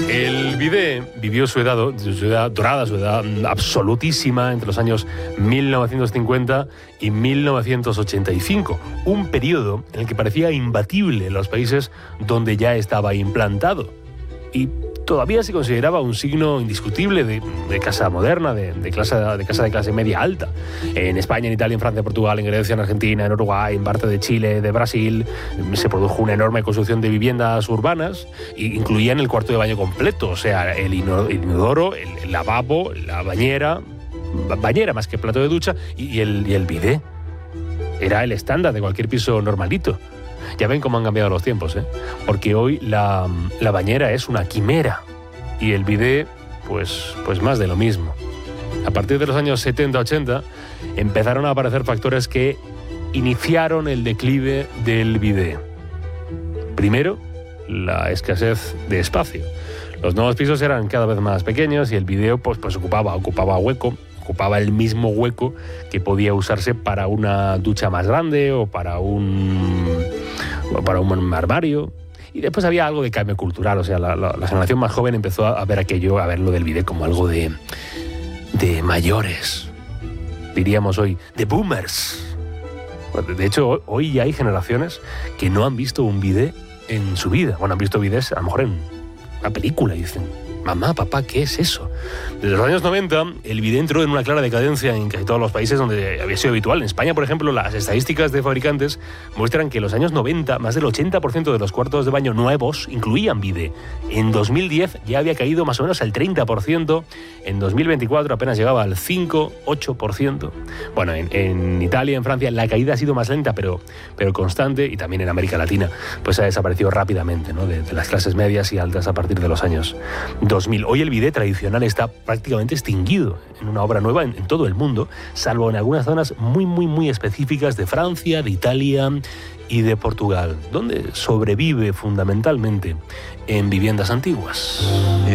El bidet vivió su edad dorada, su edad absolutísima entre los años 1950 y 1985, un periodo en el que parecía imbatible en los países donde ya estaba implantado y todavía se consideraba un signo indiscutible de casa moderna, de casa de clase media alta. En España, en Italia, en Francia, en Portugal, en Grecia, en Argentina, en Uruguay, en parte de Chile, de Brasil, se produjo una enorme construcción de viviendas urbanas e incluían el cuarto de baño completo, o sea, el inodoro, el lavabo, la bañera más que plato de ducha y el bidet. Era el estándar de cualquier piso normalito. Ya ven cómo han cambiado los tiempos, ¿eh? Porque hoy la bañera es una quimera y el bidet, pues más de lo mismo. A partir de los años 70-80 empezaron a aparecer factores que iniciaron el declive del bidet. Primero, la escasez de espacio. Los nuevos pisos eran cada vez más pequeños y el bidet pues ocupaba hueco. Ocupaba el mismo hueco que podía usarse para una ducha más grande o para un armario. Y después había algo de cambio cultural, o sea, la generación más joven empezó a ver lo del bidet como algo de mayores, diríamos hoy, de boomers. De hecho, hoy ya hay generaciones que no han visto un bidet en su vida. Bueno, han visto bidets a lo mejor en una película y dicen: mamá, papá, ¿qué es eso? Desde los años 90, el bidet entró en una clara decadencia en casi todos los países donde había sido habitual. En España, por ejemplo, las estadísticas de fabricantes muestran que en los años 90, más del 80% de los cuartos de baño nuevos incluían bidet. En 2010 ya había caído más o menos al 30%. En 2024 apenas llegaba al 5-8%. Bueno, en Italia, en Francia, la caída ha sido más lenta, pero constante, y también en América Latina, pues ha desaparecido rápidamente, ¿no? de las clases medias y altas a partir de los años 2000. Hoy el bidet tradicional está prácticamente extinguido en una obra nueva en todo el mundo, salvo en algunas zonas muy específicas de Francia, de Italia y de Portugal, donde sobrevive fundamentalmente en viviendas antiguas.